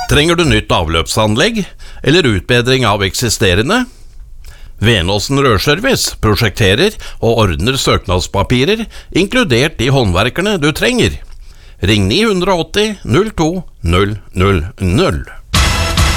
Trenger du nytt avløpsanlegg eller utbedring av eksisterende? Venåsen Rørservice prosjekterer og ordner søknadspapirer, inkludert de håndverkerne du trenger. Ring 980 02 000.